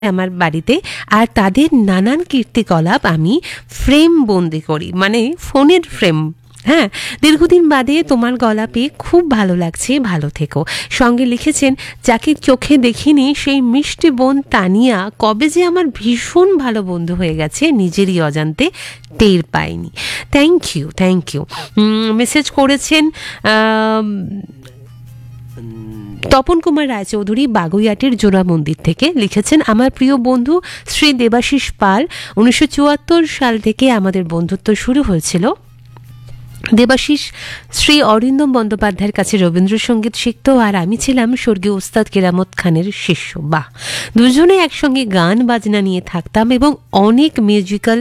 আমার বাড়িতে, আর তাদের নানান কীর্তিকলাপ আমি ফ্রেম বন্দি করি, মানে ফোনের ফ্রেম। হ্যাঁ, দীর্ঘদিন বাদে তোমার গলা পেয়ে খুব ভালো লাগছে, ভালো থেকো। সঙ্গে লিখেছেন, যাকে চোখে দেখিনি সেই মিষ্টি বোন তানিয়া কবে যে আমার ভীষণ ভালো বন্ধু হয়ে গেছে, নিজেরই অজান্তে টের পাইনি। Thank you, thank you. Message করেছেন তপন কুমার রায়চৌধুরী বাগুইয়াটির জোড়া মন্দির থেকে। লিখেছেন, আমার প্রিয় বন্ধু শ্রী দেবাশিস পাল, 1974 সাল থেকে আমাদের বন্ধুত্ব শুরু হয়েছিল। দেবাশিস শ্রী অরিন্দম বন্দ্যোপাধ্যায়ের কাছে রবীন্দ্রসঙ্গীত শিখত, আর আমি ছিলাম স্বর্গীয় ওস্তাদ কেরামত খানের শিষ্য। বাহ! দুজনে একসঙ্গে গান বাজনা নিয়ে থাকতাম এবং অনেক মিউজিক্যাল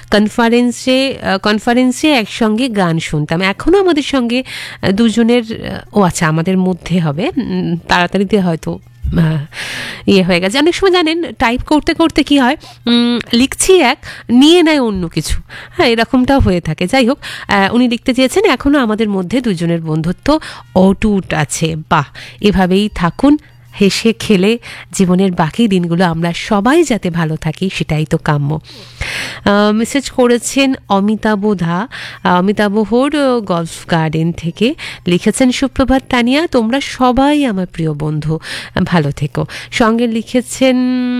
কনফারেন্সে একসঙ্গে গান শুনতাম। এখনও আমাদের সঙ্গে দুজনের আচ্ছা, আমাদের মধ্যে হবে, তাড়াতাড়িতে হয়তো ইয়ে হয়ে গেছে। অনেক সময় জানেন, টাইপ করতে করতে কি হয়, লিখছি এক, নিয়ে নেয় অন্য কিছু। হ্যাঁ, এরকমটাও হয়ে থাকে। যাই হোক, উনি লিখতে চেয়েছেন, এখনও আমাদের মধ্যে দুজনের বন্ধুত্ব অটুট আছে। বাহ! এভাবেই থাকুন, হেসে খেলে জীবনের বাকি দিনগুলো আমরা সবাই যাতে ভালো থাকি, সেটাই তো কাম্য। মেসেজ করেছেন অমিতাভহর গলফ গার্ডেন থেকে। লিখেছেন, সুপ্রভাত তানিয়া, তোমরা সবাই আমার প্রিয় বন্ধু, ভালো থেকো। সঙ্গে লিখেছেন,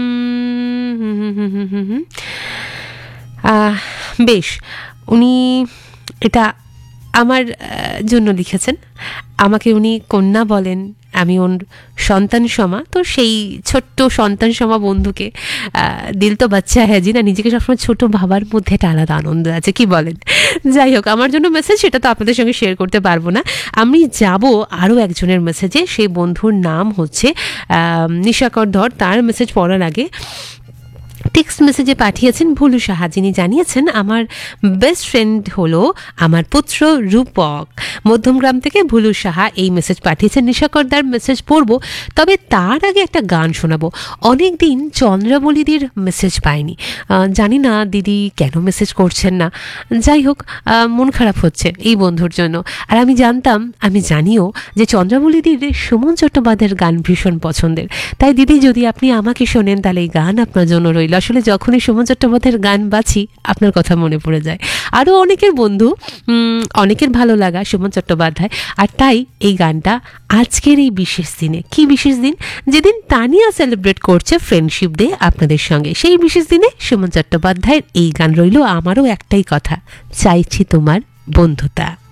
বেশ, উনি এটা আমার জন্য লিখেছেন। আমাকে উনি কন্যা বলেন, আমি ওর সন্তান সমা, তো সেই ছোট্ট সন্তান সমা বন্ধুকে দিল তো বাচ্চা হ্যাঁ জি না, নিজেকে সবসময় ছোট ভাবার মধ্যে একটা আলাদা আনন্দ আছে, কি বলেন? যাই হোক, আমার জন্য মেসেজ, সেটা তো আপনাদের সঙ্গে শেয়ার করতে পারবো না। আমি যাব আরও একজনের মেসেজে। সেই বন্ধুর নাম হচ্ছে নিশাকর ধর। তার মেসেজ পড়ার আগে টেক্সট মেসেজে পাঠিয়েছেন ভুলু সাহা, যিনি জানিয়েছেন, আমার বেস্ট ফ্রেন্ড হলো আমার পুত্র রূপক। মধ্যমগ্রাম থেকে ভুলু সাহা এই মেসেজ পাঠিয়েছেন। নিশাকরদার মেসেজ পড়ব, তবে তার আগে একটা গান শোনাবো। অনেক দিন চন্দ্রাবলীদির মেসেজ পাইনি, জানি না দিদি কেন মেসেজ করছেন না। যাই হোক, মন খারাপ হচ্ছে এই বন্ধুর জন্য। আর আমি জানিও যে চন্দ্রাবলীদির সুমন চট্টোপাধ্যায়ের গান ভীষণ পছন্দের। তাই দিদি, যদি আপনি আমাকে শোনেন, তাহলে এই গান আপনার জন্য রইল। আসলে যখনই সুমন চট্টোপাধ্যায়ের গান বাছি, আপনার কথা মনে পড়ে যায়। আরও অনেকের বন্ধু, অনেকের ভালো লাগা সুমন চট্টোপাধ্যায়, আর তাই এই গানটা আজকের এই বিশেষ দিনে। কি বিশেষ দিন? যেদিন তানিয়া সেলিব্রেট করছে ফ্রেন্ডশিপ ডে আপনাদের সঙ্গে, সেই বিশেষ দিনে সুমন চট্টোপাধ্যায়ের এই গান রইল। আমারও একটাই কথা, চাইছি তোমার বন্ধুতা।